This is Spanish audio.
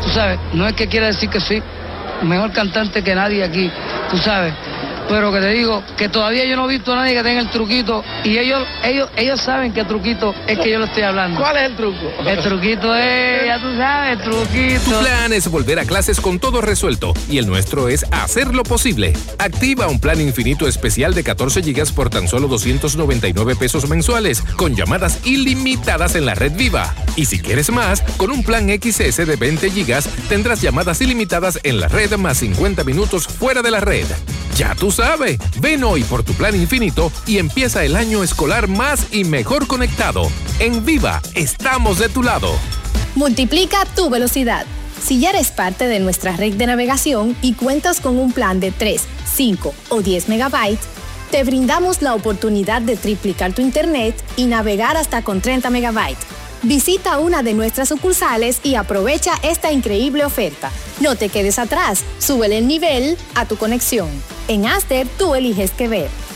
sabes, no es que quiera decir que soy mejor cantante que nadie aquí, tú sabes, pero que te digo que todavía yo no he visto a nadie que tenga el truquito y ellos saben qué truquito es que yo le estoy hablando. ¿Cuál es el truco? El truquito es, ya tú sabes, el truquito. Tu plan es volver a clases con todo resuelto y el nuestro es hacer lo posible. Activa un plan infinito especial de 14 gigas por tan solo $299 mensuales con llamadas ilimitadas en la red Viva. Y si quieres más, con un plan XS de 20 gigas tendrás llamadas ilimitadas en la red más 50 minutos fuera de la red. Ya tú sabes, ven hoy por tu plan infinito y empieza el año escolar más y mejor conectado. En Viva, estamos de tu lado. Multiplica tu velocidad. Si ya eres parte de nuestra red de navegación y cuentas con un plan de 3, 5 o 10 megabytes, te brindamos la oportunidad de triplicar tu internet y navegar hasta con 30 megabytes. Visita una de nuestras sucursales y aprovecha esta increíble oferta. No te quedes atrás, súbele el nivel a tu conexión. En Aster, tú eliges qué ver.